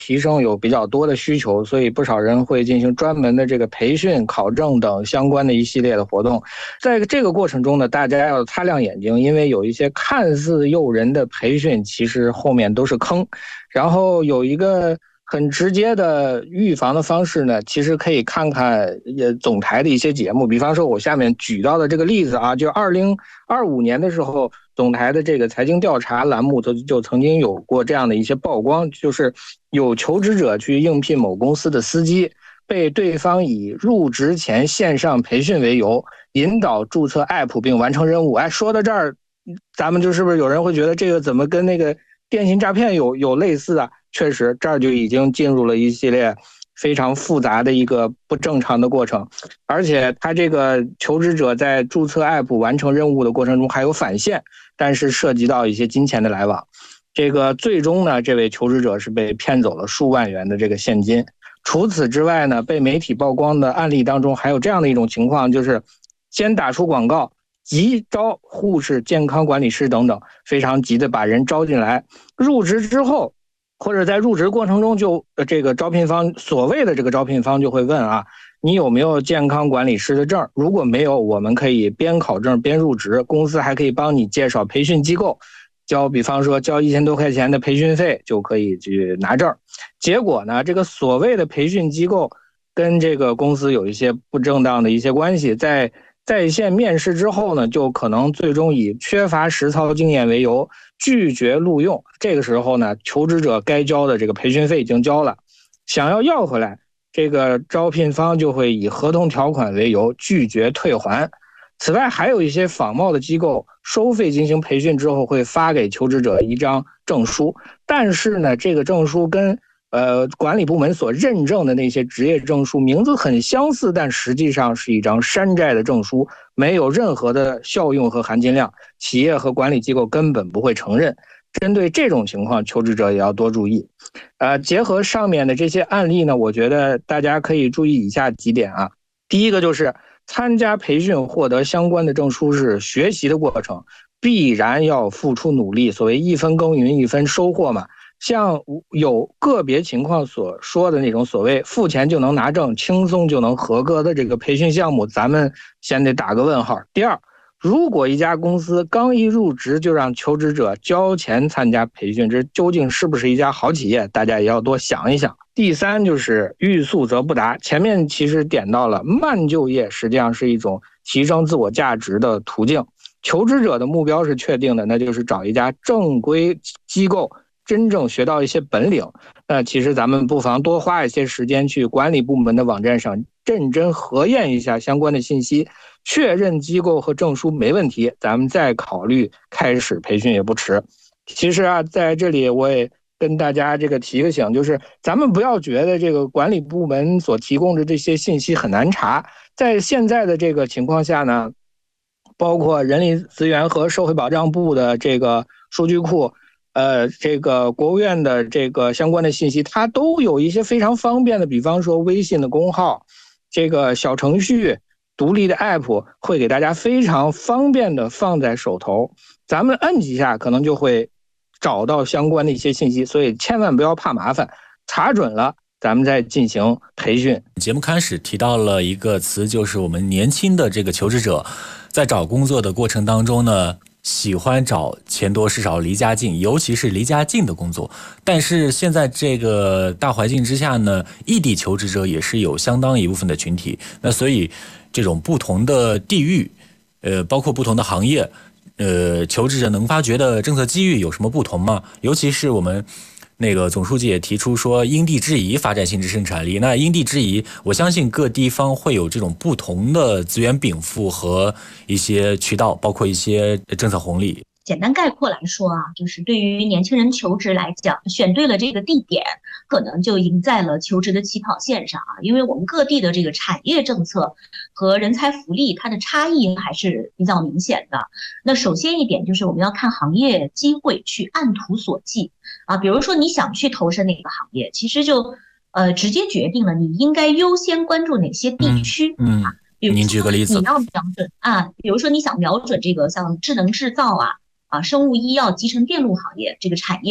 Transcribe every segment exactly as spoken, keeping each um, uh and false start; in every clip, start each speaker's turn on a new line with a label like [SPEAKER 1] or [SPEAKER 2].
[SPEAKER 1] 提升有比较多的需求，所以不少人会进行专门的这个培训、考证等相关的一系列的活动。在这个过程中呢，大家要擦亮眼睛，因为有一些看似诱人的培训，其实后面都是坑。然后有一个很直接的预防的方式呢，其实可以看看呃总台的一些节目，比方说我下面举到的这个例子啊，就二零二五年的时候，总台的这个财经调查栏目就就曾经有过这样的一些曝光，就是有求职者去应聘某公司的司机，被对方以入职前线上培训为由，引导注册 app 并完成任务。哎，说到这儿，咱们就是不是有人会觉得这个怎么跟那个电信诈骗有有类似啊？确实，这儿就已经进入了一系列非常复杂的一个不正常的过程，而且他这个求职者在注册 app 完成任务的过程中还有返现，但是涉及到一些金钱的来往。这个最终呢，这位求职者是被骗走了数万元的这个现金。除此之外呢，被媒体曝光的案例当中还有这样的一种情况，就是先打出广告，急招护士、健康管理师等等，非常急的把人招进来，入职之后或者在入职过程中就这个招聘方所谓的这个招聘方就会问啊，你有没有健康管理师的证？如果没有，我们可以边考证边入职，公司还可以帮你介绍培训机构，交比方说交一千多块钱的培训费就可以去拿证。结果呢，这个所谓的培训机构跟这个公司有一些不正当的一些关系，在在线面试之后呢，就可能最终以缺乏实操经验为由拒绝录用。这个时候呢，求职者该交的这个培训费已经交了，想要要回来，这个招聘方就会以合同条款为由拒绝退还。此外，还有一些仿冒的机构收费进行培训之后，会发给求职者一张证书，但是呢，这个证书跟呃，管理部门所认证的那些职业证书名字很相似，但实际上是一张山寨的证书，没有任何的效用和含金量，企业和管理机构根本不会承认。针对这种情况，求职者也要多注意。呃，结合上面的这些案例呢，我觉得大家可以注意以下几点啊。第一个就是参加培训获得相关的证书是学习的过程，必然要付出努力，所谓一分耕耘一分收获嘛。像有个别情况所说的那种所谓付钱就能拿证、轻松就能合格的这个培训项目，咱们先得打个问号。第二，如果一家公司刚一入职就让求职者交钱参加培训，这究竟是不是一家好企业？大家也要多想一想。第三就是欲速则不达，前面其实点到了慢就业实际上是一种提升自我价值的途径。求职者的目标是确定的，那就是找一家正规机构，真正学到一些本领。那其实咱们不妨多花一些时间去管理部门的网站上认真核验一下相关的信息，确认机构和证书没问题，咱们再考虑开始培训也不迟。其实啊，在这里我也跟大家这个提个醒，就是咱们不要觉得这个管理部门所提供的这些信息很难查，在现在的这个情况下呢，包括人力资源和社会保障部的这个数据库，呃，这个国务院的这个相关的信息，它都有一些非常方便的，比方说微信的公号，这个小程序、独立的 app 会给大家非常方便的放在手头，咱们摁几下可能就会找到相关的一些信息，所以千万不要怕麻烦，查准了咱们再进行培训。
[SPEAKER 2] 节目开始提到了一个词，就是我们年轻的这个求职者在找工作的过程当中呢，喜欢找钱多事少离家近，尤其是离家近的工作。但是现在这个大环境之下呢，异地求职者也是有相当一部分的群体。那所以这种不同的地域，呃，包括不同的行业，呃，求职者能发掘的政策机遇有什么不同吗？尤其是我们那个总书记也提出说因地制宜发展新质生产力。那因地制宜，我相信各地方会有这种不同的资源禀赋和一些渠道，包括一些政策红利。
[SPEAKER 3] 简单概括来说啊，就是对于年轻人求职来讲，选对了这个地点，可能就赢在了求职的起跑线上啊。因为我们各地的这个产业政策和人才福利，它的差异还是比较明显的。那首先一点就是我们要看行业机会，去按图索骥啊。比如说你想去投身哪个行业，其实就呃直接决定了你应该优先关注哪些地区。
[SPEAKER 2] 嗯，嗯
[SPEAKER 3] 比如
[SPEAKER 2] 您举个例子。
[SPEAKER 3] 你要瞄准啊，比如说你想瞄准这个像智能制造啊。啊，生物医药、集成电路行业这个产业，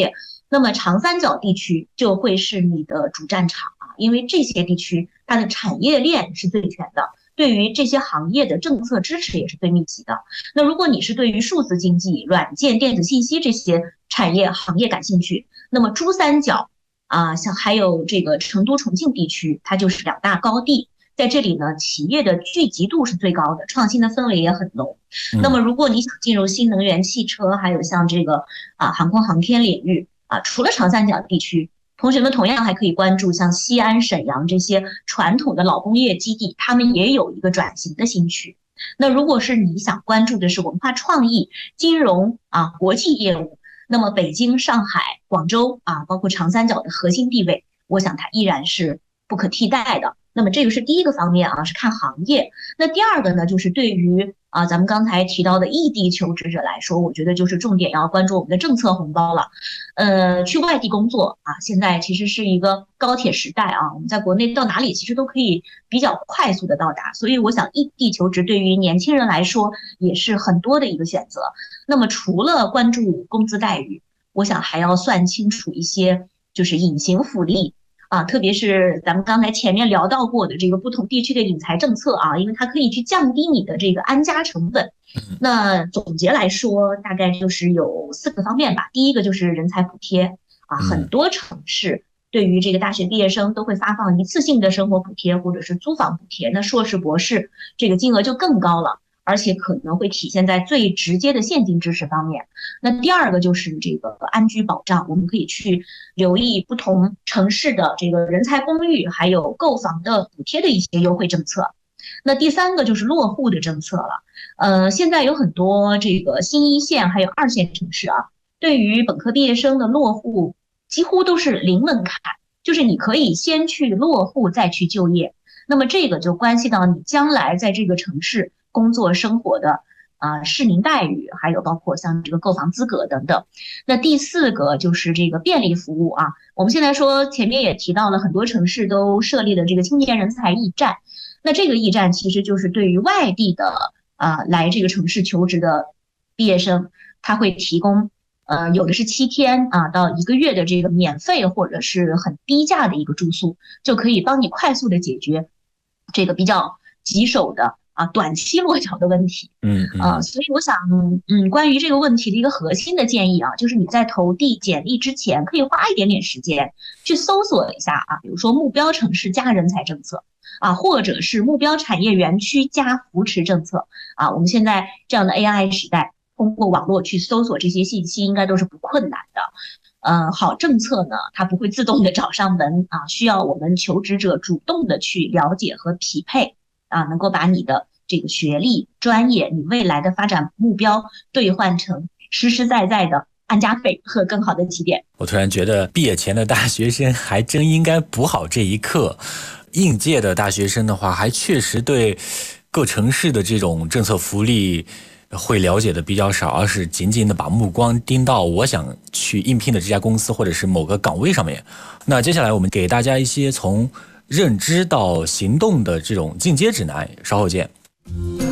[SPEAKER 3] 那么长三角地区就会是你的主战场啊，因为这些地区它的产业链是最全的，对于这些行业的政策支持也是最密集的。那如果你是对于数字经济、软件、电子信息这些产业行业感兴趣，那么珠三角啊，像还有这个成都、重庆地区，它就是两大高地。在这里呢，企业的聚集度是最高的，创新的氛围也很浓。
[SPEAKER 2] 嗯、
[SPEAKER 3] 那么，如果你想进入新能源汽车，还有像这个啊航空航天领域啊，除了长三角地区，同学们同样还可以关注像西安、沈阳这些传统的老工业基地，他们也有一个转型的新区。那如果是你想关注的是文化创意、金融啊、国际业务，那么北京、上海、广州啊，包括长三角的核心地位，我想它依然是不可替代的。那么这个是第一个方面啊，是看行业。那第二个呢，就是对于啊咱们刚才提到的异地求职者来说，我觉得就是重点要关注我们的政策红包了。呃，去外地工作啊，现在其实是一个高铁时代啊，我们在国内到哪里其实都可以比较快速的到达，所以我想异地求职对于年轻人来说也是很多的一个选择。那么除了关注工资待遇，我想还要算清楚一些就是隐形福利。啊，特别是咱们刚才前面聊到过的这个不同地区的引才政策啊，因为它可以去降低你的这个安家成本。那总结来说，大概就是有四个方面吧。第一个就是人才补贴啊，很多城市对于这个大学毕业生都会发放一次性的生活补贴或者是租房补贴，那硕士博士这个金额就更高了。而且可能会体现在最直接的现金支持方面。那第二个就是这个安居保障，我们可以去留意不同城市的这个人才公寓还有购房的补贴的一些优惠政策。那第三个就是落户的政策了。呃，现在有很多这个新一线还有二线城市啊，对于本科毕业生的落户几乎都是零门槛，就是你可以先去落户再去就业。那么这个就关系到你将来在这个城市工作生活的啊、呃、市民待遇，还有包括像这个购房资格等等。那第四个就是这个便利服务啊，我们现在说前面也提到了，很多城市都设立了这个青年人才驿站。那这个驿站其实就是对于外地的啊、呃、来这个城市求职的毕业生，他会提供呃有的是七天啊到一个月的这个免费或者是很低价的一个住宿，就可以帮你快速的解决这个比较棘手的啊，短期落脚的问题，
[SPEAKER 2] 嗯
[SPEAKER 3] 啊，所以我想，嗯，关于这个问题的一个核心的建议啊，就是你在投递简历之前，可以花一点点时间去搜索一下啊，比如说目标城市加人才政策啊，或者是目标产业园区加扶持政策啊，我们现在这样的 A I 时代，通过网络去搜索这些信息，应该都是不困难的。呃，好政策呢，它不会自动的找上门啊，需要我们求职者主动的去了解和匹配啊，能够把你的这个学历、专业、你未来的发展目标兑换成实实在在的安家费和更好的起点。
[SPEAKER 2] 我突然觉得毕业前的大学生还真应该补好这一课。应届的大学生的话，还确实对各城市的这种政策福利会了解的比较少，而是仅仅的把目光盯到我想去应聘的这家公司或者是某个岗位上面。那接下来我们给大家一些从认知到行动的这种进阶指南，稍后见。